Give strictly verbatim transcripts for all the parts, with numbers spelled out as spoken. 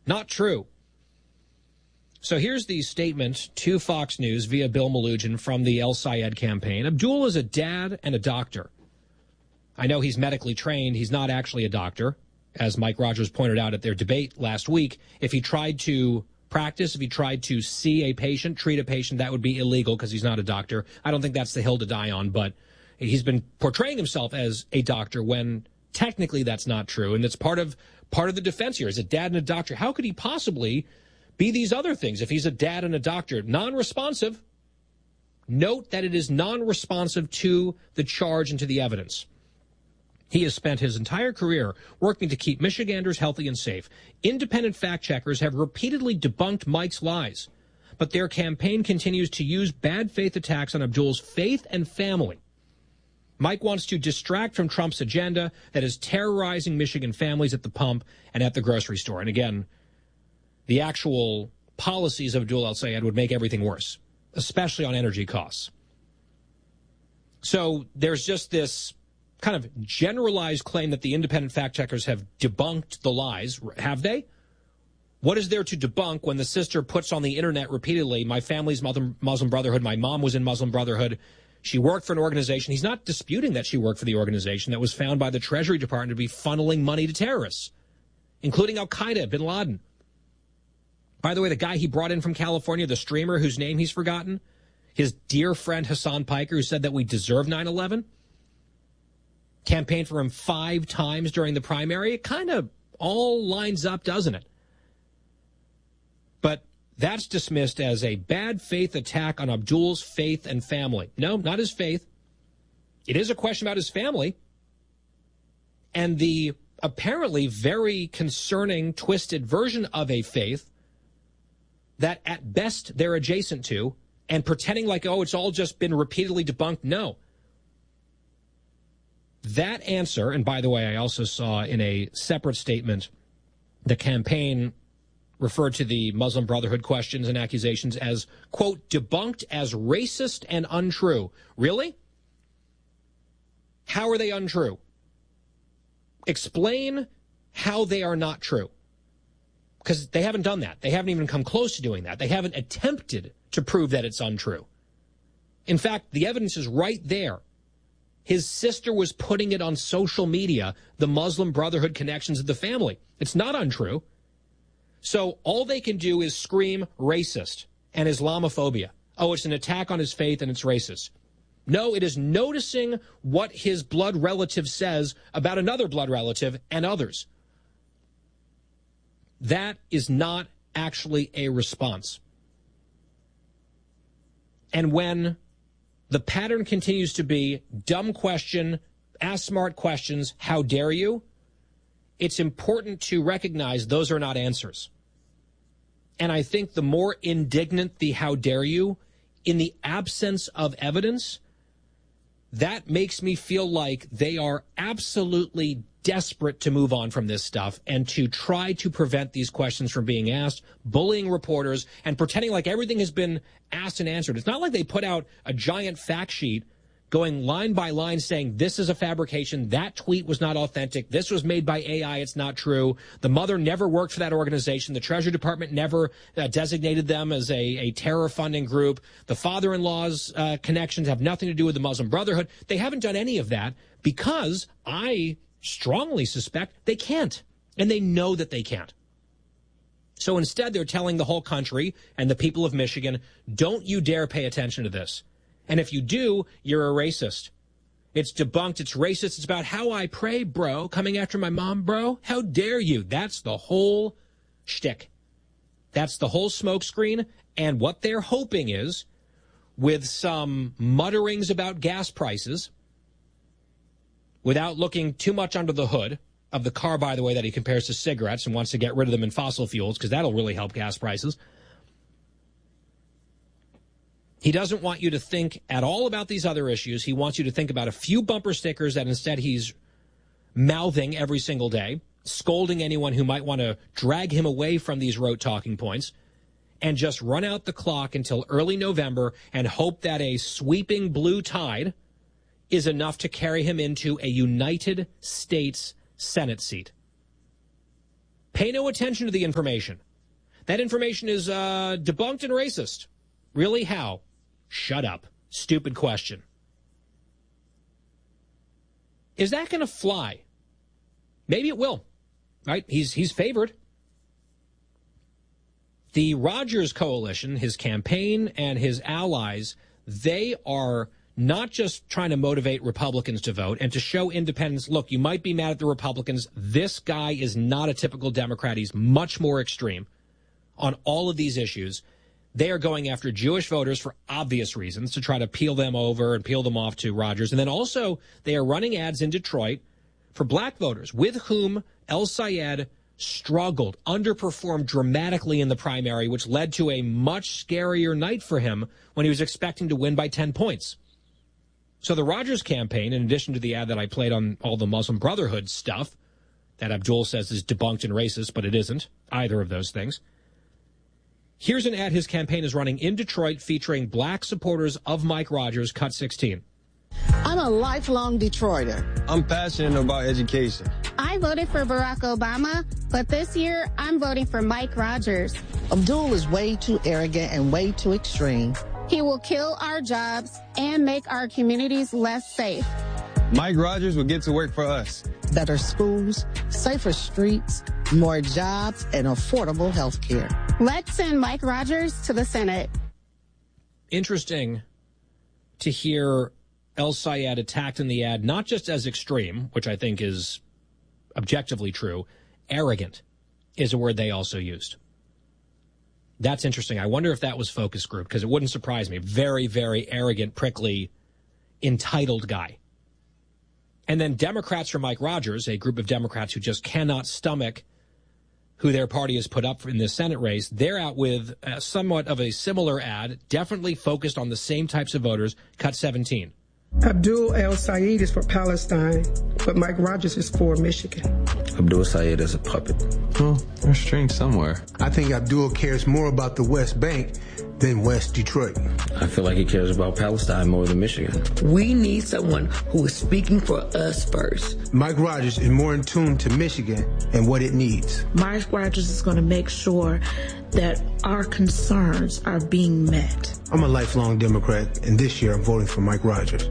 Not true. So here's the statement to Fox News via Bill Malugin from the El Sayed campaign. Abdul is a dad and a doctor. I know he's medically trained. He's not actually a doctor, as Mike Rogers pointed out at their debate last week. If he tried to practice, if he tried to see a patient, treat a patient, that would be illegal because he's not a doctor. I don't think that's the hill to die on, but he's been portraying himself as a doctor when technically that's not true. And it's part of part of the defense here. As a dad and a doctor, how could he possibly be these other things if he's a dad and a doctor? Non-responsive. Note that it is non-responsive to the charge and to the evidence. He has spent his entire career working to keep Michiganders healthy and safe. Independent fact-checkers have repeatedly debunked Mike's lies, but their campaign continues to use bad faith attacks on Abdul's faith and family. Mike wants to distract from Trump's agenda that is terrorizing Michigan families at the pump and at the grocery store. And again, the actual policies of Abdul El Sayed would make everything worse, especially on energy costs. So there's just this kind of generalized claim that the independent fact-checkers have debunked the lies. Have they? What is there to debunk when the sister puts on the internet repeatedly, my family's Muslim Brotherhood, my mom was in Muslim Brotherhood, she worked for an organization. He's not disputing that she worked for the organization that was found by the Treasury Department to be funneling money to terrorists, including Al-Qaeda, bin Laden. By the way, the guy he brought in from California, the streamer whose name he's forgotten, his dear friend Hassan Piker, who said that we deserve nine eleven, campaigned for him five times during the primary. It kind of all lines up, doesn't it? But that's dismissed as a bad faith attack on Abdul's faith and family. No, not his faith. It is a question about his family and the apparently very concerning, twisted version of a faith that at best they're adjacent to, and pretending like, oh, it's all just been repeatedly debunked. No. That answer, and by the way, I also saw in a separate statement, the campaign referred to the Muslim Brotherhood questions and accusations as, quote, debunked as racist and untrue. Really? How are they untrue? Explain how they are not true. Because they haven't done that. They haven't even come close to doing that. They haven't attempted to prove that it's untrue. In fact, the evidence is right there. His sister was putting it on social media, the Muslim Brotherhood connections of the family. It's not untrue. So all they can do is scream racist and Islamophobia. Oh, it's an attack on his faith and it's racist. No, it is noticing what his blood relative says about another blood relative and others. That is not actually a response. And when the pattern continues to be dumb question, ask smart questions, how dare you, it's important to recognize those are not answers. And I think the more indignant the how dare you, in the absence of evidence, that makes me feel like they are absolutely desperate to move on from this stuff and to try to prevent these questions from being asked, bullying reporters, and pretending like everything has been asked and answered. It's not like they put out a giant fact sheet going line by line saying this is a fabrication, that tweet was not authentic, this was made by A I, it's not true, the mother never worked for that organization, the Treasury Department never uh, designated them as a, a terror funding group, the father-in-law's uh, connections have nothing to do with the Muslim Brotherhood. They haven't done any of that because I strongly suspect they can't, and they know that they can't. So instead, they're telling the whole country and the people of Michigan, don't you dare pay attention to this. And if you do, you're a racist. It's debunked. It's racist. It's about how I pray, bro. Coming after my mom, bro. How dare you? That's the whole shtick. That's the whole smokescreen. And what they're hoping is, with some mutterings about gas prices, without looking too much under the hood of the car, by the way, that he compares to cigarettes and wants to get rid of them in fossil fuels, because that'll really help gas prices. He doesn't want you to think at all about these other issues. He wants you to think about a few bumper stickers that instead he's mouthing every single day, scolding anyone who might want to drag him away from these rote talking points, and just run out the clock until early November and hope that a sweeping blue tide is enough to carry him into a United States Senate seat. Pay no attention to the information. That information is uh, debunked and racist. Really? How? Shut up. Stupid question. Is that going to fly? Maybe it will. Right? He's he's favored. The Rogers coalition, his campaign and his allies, they are not just trying to motivate Republicans to vote and to show independents, look, you might be mad at the Republicans. This guy is not a typical Democrat. He's much more extreme on all of these issues. They are going after Jewish voters for obvious reasons to try to peel them over and peel them off to Rogers. And then also they are running ads in Detroit for black voters with whom El-Sayed struggled, underperformed dramatically in the primary, which led to a much scarier night for him when he was expecting to win by ten points. So the Rogers campaign, in addition to the ad that I played on all the Muslim Brotherhood stuff that Abdul says is debunked and racist, but it isn't, either of those things. Here's an ad his campaign is running in Detroit featuring black supporters of Mike Rogers, cut sixteen. I'm a lifelong Detroiter. I'm passionate about education. I voted for Barack Obama, but this year I'm voting for Mike Rogers. Abdul is way too arrogant and way too extreme. He will kill our jobs and make our communities less safe. Mike Rogers will get to work for us. Better schools, safer streets, more jobs, and affordable health care. Let's send Mike Rogers to the Senate. Interesting to hear El-Sayed attacked in the ad, not just as extreme, which I think is objectively true, arrogant is a word they also used. That's interesting. I wonder if that was focus group, because it wouldn't surprise me. Very, very arrogant, prickly, entitled guy. And then Democrats for Mike Rogers, a group of Democrats who just cannot stomach who their party has put up in this Senate race, they're out with uh, somewhat of a similar ad, definitely focused on the same types of voters, cut seventeen. Abdul El-Sayed is for Palestine, but Mike Rogers is for Michigan. Abdul Sayed is a puppet. Well, there's strings somewhere. I think Abdul cares more about the West Bank than West Detroit. I feel like he cares about Palestine more than Michigan. We need someone who is speaking for us first. Mike Rogers is more in tune to Michigan and what it needs. Mike Rogers is going to make sure that our concerns are being met. I'm a lifelong Democrat, and this year I'm voting for Mike Rogers.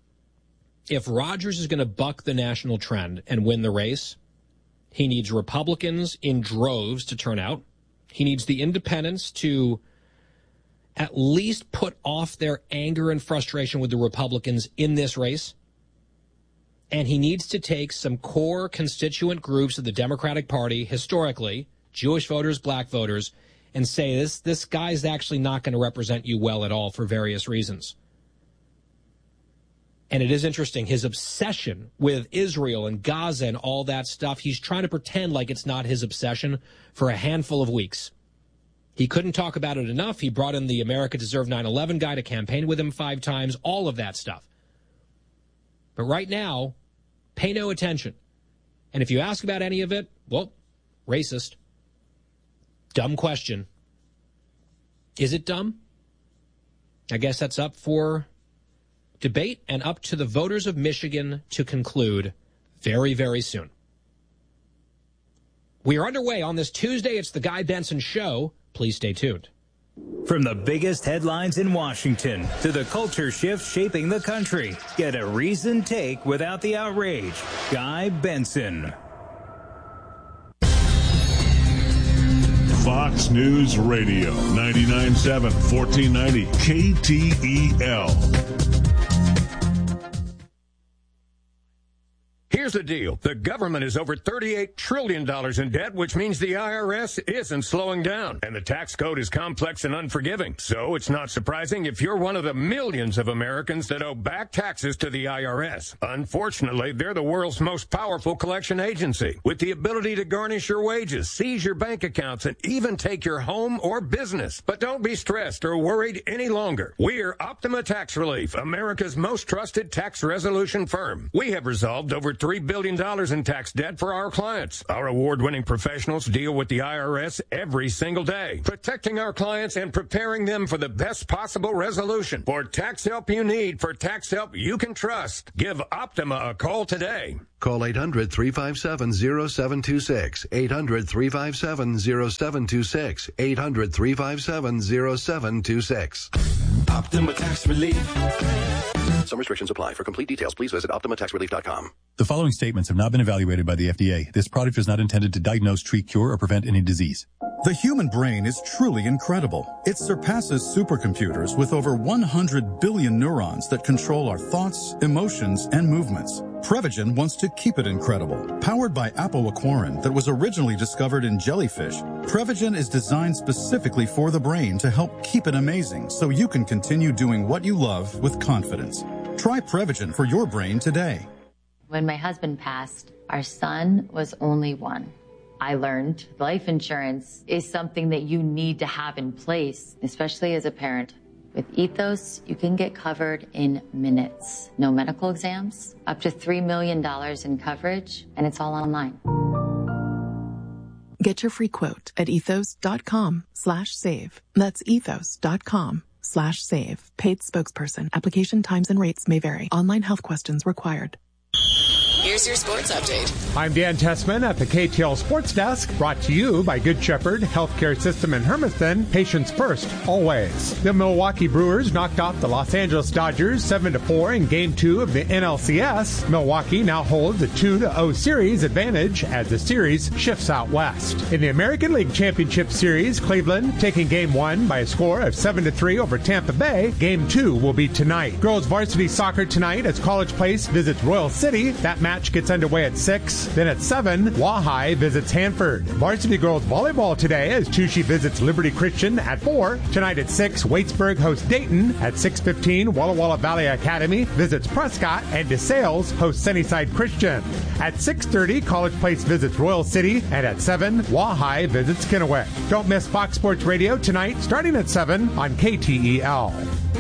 If Rogers is going to buck the national trend and win the race, he needs Republicans in droves to turn out. He needs the independents to at least put off their anger and frustration with the Republicans in this race. And he needs to take some core constituent groups of the Democratic Party, historically, Jewish voters, black voters, and say this, this guy's actually not going to represent you well at all for various reasons. And it is interesting, his obsession with Israel and Gaza and all that stuff, he's trying to pretend like it's not his obsession for a handful of weeks. He couldn't talk about it enough. He brought in the America Deserve nine eleven guy to campaign with him five times, all of that stuff. But right now, pay no attention. And if you ask about any of it, well, racist. Dumb question. Is it dumb? I guess that's up for debate and up to the voters of Michigan to conclude very, very soon. We are underway on this Tuesday. It's the Guy Benson Show. Please stay tuned. From the biggest headlines in Washington to the culture shifts shaping the country, get a reasoned take without the outrage. Guy Benson. Fox News Radio, ninety-nine point seven, fourteen ninety K T E L. Here's the deal. The government is over thirty-eight trillion dollars in debt, which means the I R S isn't slowing down. And the tax code is complex and unforgiving. So it's not surprising if you're one of the millions of Americans that owe back taxes to the I R S. Unfortunately, they're the world's most powerful collection agency, with the ability to garnish your wages, seize your bank accounts, and even take your home or business. But don't be stressed or worried any longer. We're Optima Tax Relief, America's most trusted tax resolution firm. We have resolved over three three billion dollars in tax debt for our clients. Our award-winning professionals deal with the I R S every single day, protecting our clients and preparing them for the best possible resolution. For tax help you need, for tax help you can trust, give Optima a call today. Call eight hundred, three five seven, zero seven two six, eight hundred, three five seven, zero seven two six, eight hundred, three five seven, zero seven two six. Optima Tax Relief. Some restrictions apply. For complete details, please visit optima tax relief dot com. The following statements have not been evaluated by the F D A. This product is not intended to diagnose, treat, cure, or prevent any disease. The human brain is truly incredible. It surpasses supercomputers with over one hundred billion neurons that control our thoughts, emotions, and movements. Prevagen wants to keep it incredible. Powered by apoaquarin that was originally discovered in jellyfish, Prevagen is designed specifically for the brain to help keep it amazing so you can continue doing what you love with confidence. Try Prevagen for your brain today. When my husband passed, our son was only one. I learned life insurance is something that you need to have in place, especially as a parent. With Ethos, you can get covered in minutes. No medical exams, up to three million dollars in coverage, and it's all online. Get your free quote at ethos.com slash save. That's ethos.com slash save. Paid spokesperson. Application times and rates may vary. Online health questions required. Here's your sports update. I'm Dan Tessman at the K T L Sports Desk, brought to you by Good Shepherd Healthcare System in Hermiston. Patients first, always. The Milwaukee Brewers knocked off the Los Angeles Dodgers seven to four in Game two of the N L C S. Milwaukee now holds a two to oh series advantage as the series shifts out west. In the American League Championship Series, Cleveland taking Game one by a score of seven to three over Tampa Bay. Game two will be tonight. Girls varsity soccer tonight as College Place visits Royal City. That match gets underway at six. Then at seven, Wahai visits Hanford. Varsity girls volleyball today as Tucci visits Liberty Christian at four. Tonight at six, Waitsburg hosts Dayton. At six fifteen, Walla Walla Valley Academy visits Prescott, and DeSales hosts Sunnyside Christian. At six thirty, College Place visits Royal City, and at seven, Wahai visits Kennewick. Don't miss Fox Sports Radio tonight starting at seven on K T E L.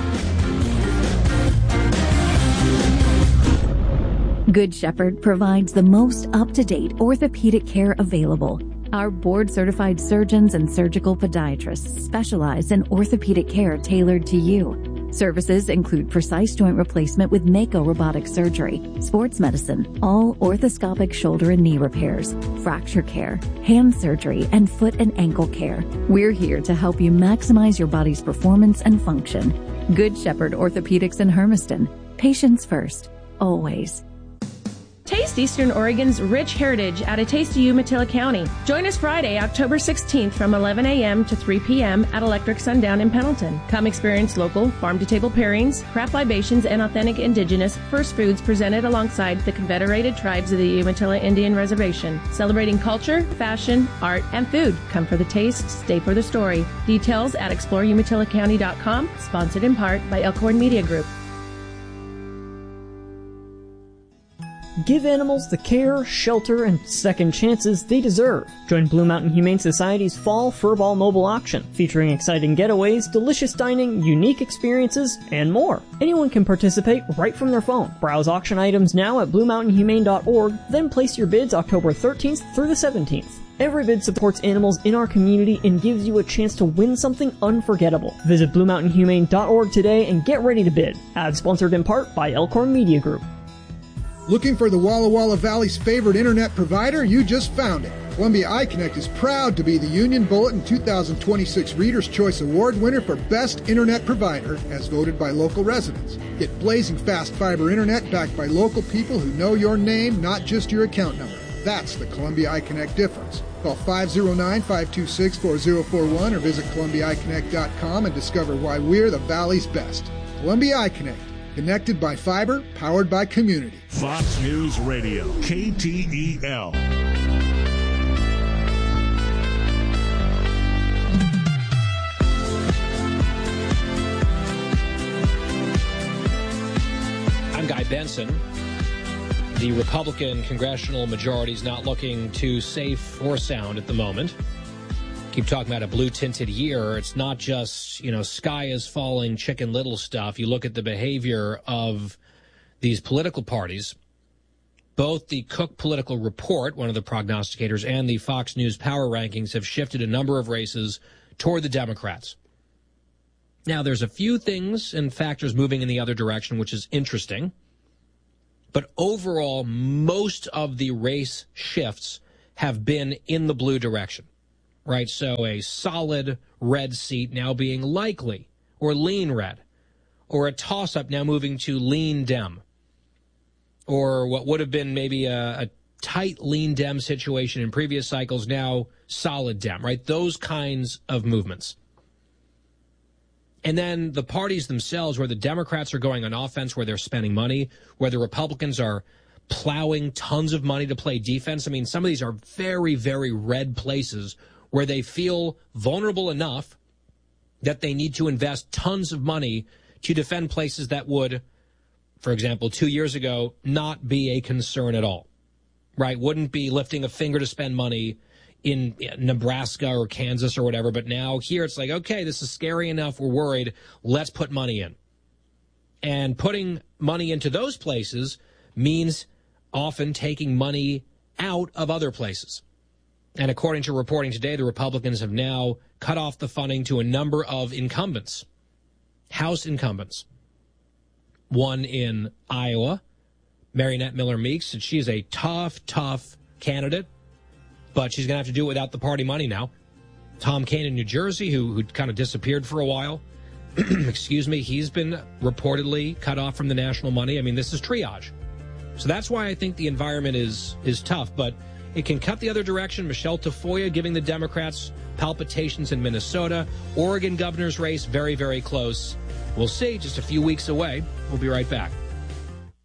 Good Shepherd provides the most up-to-date orthopedic care available. Our board-certified surgeons and surgical podiatrists specialize in orthopedic care tailored to you. Services include precise joint replacement with Mako robotic surgery, sports medicine, all orthoscopic shoulder and knee repairs, fracture care, hand surgery, and foot and ankle care. We're here to help you maximize your body's performance and function. Good Shepherd Orthopedics in Hermiston. Patients first, always. Taste Eastern Oregon's rich heritage at A Taste of Umatilla County. Join us Friday, October sixteenth from eleven a.m. to three p.m. at Electric Sundown in Pendleton. Come experience local farm-to-table pairings, craft libations, and authentic indigenous first foods presented alongside the Confederated Tribes of the Umatilla Indian Reservation. Celebrating culture, fashion, art, and food. Come for the taste, stay for the story. Details at explore umatilla county dot com, sponsored in part by Elkhorn Media Group. Give animals the care, shelter, and second chances they deserve. Join Blue Mountain Humane Society's Fall Furball Mobile Auction, featuring exciting getaways, delicious dining, unique experiences, and more. Anyone can participate right from their phone. Browse auction items now at blue mountain humane dot org, then place your bids October thirteenth through the seventeenth. Every bid supports animals in our community and gives you a chance to win something unforgettable. Visit blue mountain humane dot org today and get ready to bid. Ad sponsored in part by Elkhorn Media Group. Looking for the Walla Walla Valley's favorite internet provider? You just found it. Columbia iConnect is proud to be the Union Bulletin two thousand twenty-six Reader's Choice Award winner for Best Internet Provider, as voted by local residents. Get blazing fast fiber internet backed by local people who know your name, not just your account number. That's the Columbia iConnect difference. Call five oh nine, five two six, four oh four one or visit columbia i connect dot com and discover why we're the Valley's best. Columbia iConnect. Connected by fiber, powered by community. Fox News Radio, K T E L. I'm Guy Benson. The Republican congressional majority is not looking too safe or sound at the moment. Keep talking about a blue-tinted year. It's not just, you know, sky is falling, Chicken Little stuff. You look at the behavior of these political parties Both the Cook Political Report, one of the prognosticators, and the Fox News Power Rankings have shifted a number of races toward the Democrats. Now, there's a few things and factors moving in the other direction, which is interesting. But overall, most of the race shifts have been in the blue direction, right? So a solid red seat now being likely, or lean red, or a toss-up now moving to lean Dem, or what would have been maybe a, a tight lean Dem situation in previous cycles, now solid Dem, right? Those kinds of movements. And then the parties themselves, where the Democrats are going on offense, where they're spending money, where the Republicans are plowing tons of money to play defense. I mean, some of these are very, very red places where they feel vulnerable enough that they need to invest tons of money to defend places that would, for example, two years ago, not be a concern at all, right? Wouldn't be lifting a finger to spend money in Nebraska or Kansas or whatever. But now here it's like, okay, this is scary enough. We're worried. Let's put money in. And putting money into those places means often taking money out of other places. And according to reporting today, the Republicans have now cut off the funding to a number of incumbents, House incumbents. One in Iowa, Mariannette Miller Meeks, and she's a tough, tough candidate, but she's going to have to do it without the party money now. Tom Kean in New Jersey, who, who kind of disappeared for a while, excuse me, he's been reportedly cut off from the national money. I mean, this is triage. So that's why I think the environment is is tough, but it can cut the other direction. Michelle Tafoya giving the Democrats palpitations in Minnesota. Oregon governor's race, very, very close. We'll see, just a few weeks away. We'll be right back.